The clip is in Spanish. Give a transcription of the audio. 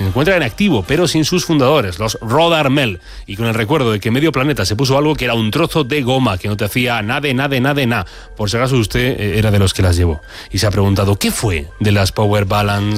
encuentra en activo, pero sin sus fundadores, los Rod Armel, y con el recuerdo de que medio planeta se puso algo que era un trozo de goma, que no te hacía nada. Por si acaso usted era de los que las llevó y se ha preguntado, ¿qué fue de las Power Balance?